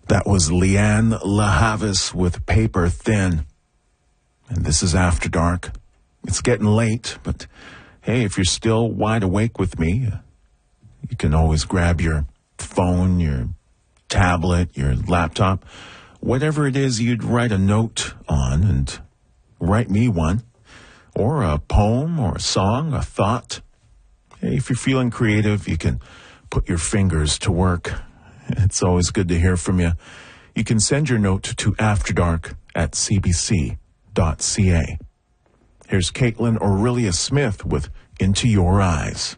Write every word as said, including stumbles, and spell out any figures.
That was Leanne LaHavis with Paper Thin. And this is After Dark. It's getting late, but hey, if you're still wide awake with me, you can always grab your phone, your tablet, your laptop, whatever it is you'd write a note on, and write me one, or a poem, or a song, a thought. Hey, if you're feeling creative, you can put your fingers to work. It's always good to hear from you. You can send your note to afterdark at c b c dot c a. Here's Caitlin Aurelia Smith with Into Your Eyes.